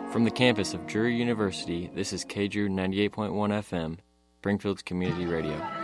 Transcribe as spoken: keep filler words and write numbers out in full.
From the campus of Drury University, this is K D R U ninety-eight point one F M, Springfield's community radio.